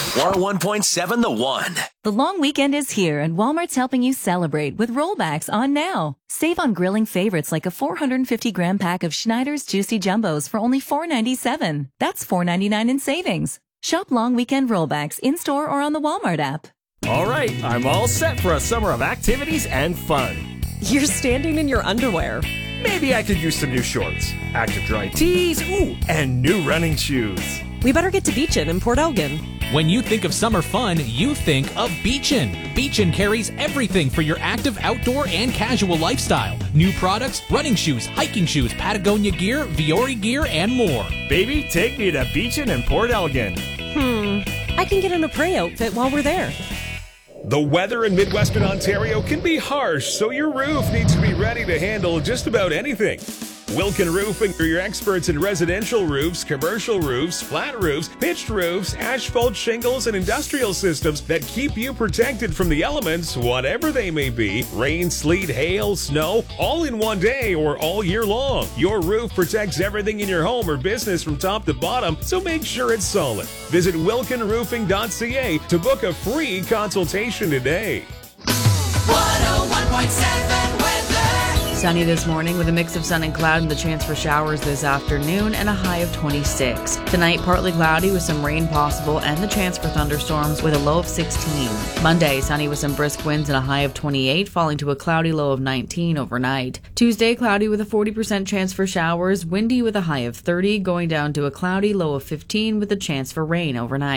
101.7 The One. The long weekend is here, and Walmart's helping you celebrate with rollbacks on now. Save on grilling favorites like a 450-gram pack of Schneider's Juicy Jumbos for only $4.97. That's $4.99 in savings. Shop long weekend rollbacks in-store or on the Walmart app. All right, I'm all set for a summer of activities and fun. You're standing in your underwear. Maybe I could use some new shorts, active dry tees, and new running shoes. We better get to Beachin in Port Elgin. When you think of summer fun, you think of Beachin. Beachin carries everything for your active outdoor and casual lifestyle. New products, running shoes, hiking shoes, Patagonia gear, Viore gear, and more. Baby, take me to Beachin and Port Elgin. I can get an Apres outfit while we're there. The weather in Midwestern Ontario can be harsh, so your roof needs to be ready to handle just about anything. Wilkin Roofing are your experts in residential roofs, commercial roofs, flat roofs, pitched roofs, asphalt shingles, and industrial systems that keep you protected from the elements, whatever they may be. Rain, sleet, hail, snow, all in one day or all year long. Your roof protects everything in your home or business from top to bottom, so make sure it's solid. Visit wilkinroofing.ca to book a free consultation today. 101.7 weather. Sunny this morning with a mix of sun and cloud and the chance for showers this afternoon and a high of 26. Tonight, partly cloudy with some rain possible and the chance for thunderstorms with a low of 16. Monday, sunny with some brisk winds and a high of 28, falling to a cloudy low of 19 overnight. Tuesday, cloudy with a 40% chance for showers, windy with a high of 30, going down to a cloudy low of 15 with a chance for rain overnight.